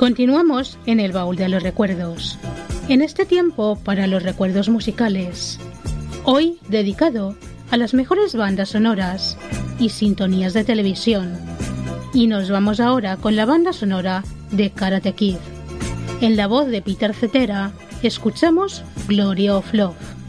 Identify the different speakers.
Speaker 1: Continuamos en el baúl de los recuerdos. En este tiempo para los recuerdos musicales. Hoy dedicado a las mejores bandas sonoras y sintonías de televisión. Y nos vamos ahora con la banda sonora de Karate Kid. En la voz de Peter Cetera, escuchamos Glory of Love.